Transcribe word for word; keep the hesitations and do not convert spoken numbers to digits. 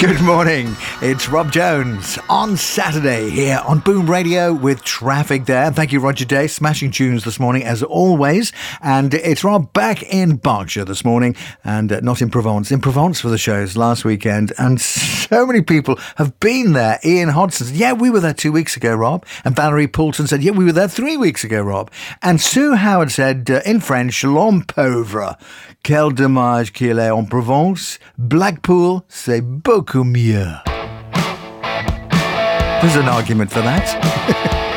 Good morning. It's Rob Jones on Saturday here on Boom Radio with traffic there. Thank you, Roger Day. Smashing tunes this morning as always. And it's Rob back in Berkshire this morning and uh, not in Provence. In Provence for the shows last weekend. And so many people have been there. Ian Hodson said, yeah, we were there two weeks ago, Rob. And Valerie Poulton said, yeah, we were there three weeks ago, Rob. And Sue Howard said uh, in French, l'homme pauvre. Quel dommage qu'il est en Provence. Blackpool, c'est beaucoup mieux. There's an argument for that.